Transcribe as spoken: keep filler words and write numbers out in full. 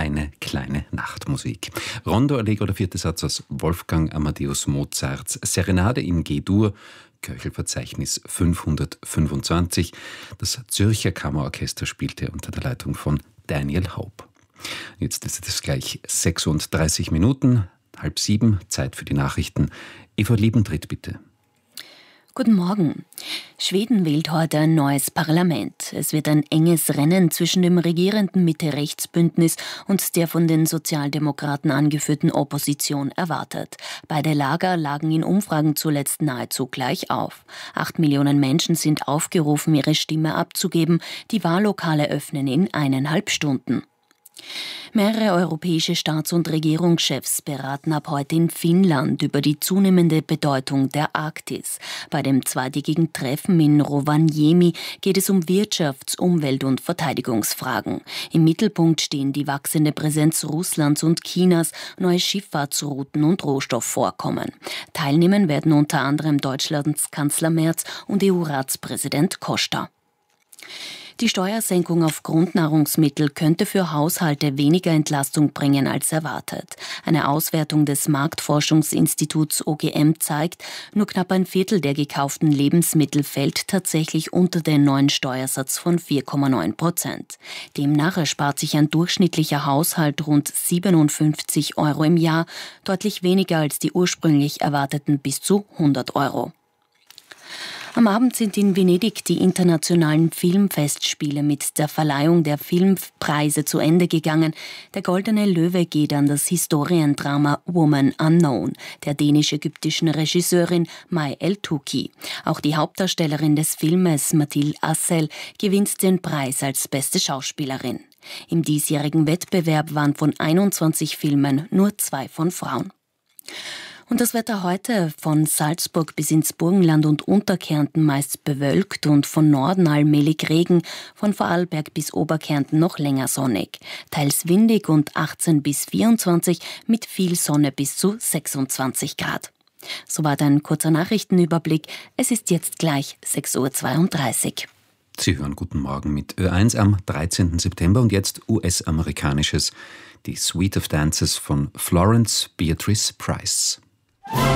Eine kleine Nachtmusik. Rondo Allegro, der vierte Satz aus Wolfgang Amadeus Mozarts Serenade in G-Dur, Köchelverzeichnis fünfhundertfünfundzwanzig. Das Zürcher Kammerorchester spielte unter der Leitung von Daniel Hope. Jetzt ist es gleich sechsunddreißig Minuten, halb sieben, Zeit für die Nachrichten. Eva Liebentritt, bitte. Guten Morgen. Schweden wählt heute ein neues Parlament. Es wird ein enges Rennen zwischen dem regierenden Mitte-Rechts-Bündnis und der von den Sozialdemokraten angeführten Opposition erwartet. Beide Lager lagen in Umfragen zuletzt nahezu gleich auf. Acht Millionen Menschen sind aufgerufen, ihre Stimme abzugeben. Die Wahllokale öffnen in eineinhalb Stunden. Mehrere europäische Staats- und Regierungschefs beraten ab heute in Finnland über die zunehmende Bedeutung der Arktis. Bei dem zweitägigen Treffen in Rovaniemi geht es um Wirtschafts-, Umwelt- und Verteidigungsfragen. Im Mittelpunkt stehen die wachsende Präsenz Russlands und Chinas, neue Schifffahrtsrouten und Rohstoffvorkommen. Teilnehmen werden unter anderem Deutschlands Kanzler Merz und E U-Ratspräsident Costa. Die Steuersenkung auf Grundnahrungsmittel könnte für Haushalte weniger Entlastung bringen als erwartet. Eine Auswertung des Marktforschungsinstituts O G M zeigt, nur knapp ein Viertel der gekauften Lebensmittel fällt tatsächlich unter den neuen Steuersatz von vier Komma neun Prozent. Demnach erspart sich ein durchschnittlicher Haushalt rund siebenundfünfzig Euro im Jahr, deutlich weniger als die ursprünglich erwarteten bis zu hundert Euro. Am Abend sind in Venedig die internationalen Filmfestspiele mit der Verleihung der Filmpreise zu Ende gegangen. Der Goldene Löwe geht an das Historiendrama Woman Unknown der dänisch-ägyptischen Regisseurin May El-Touki. Auch die Hauptdarstellerin des Filmes, Mathilde Hassel, gewinnt den Preis als beste Schauspielerin. Im diesjährigen Wettbewerb waren von einundzwanzig Filmen nur zwei von Frauen. Und das Wetter heute: von Salzburg bis ins Burgenland und Unterkärnten meist bewölkt und von Norden allmählich Regen, von Vorarlberg bis Oberkärnten noch länger sonnig. Teils windig und achtzehn bis vierundzwanzig, mit viel Sonne bis zu sechsundzwanzig Grad. Soweit ein kurzer Nachrichtenüberblick. Es ist jetzt gleich sechs Uhr zweiunddreißig. Sie hören Guten Morgen mit Ö eins am dreizehnten September und jetzt U S-amerikanisches, die Suite of Dances von Florence Beatrice Price.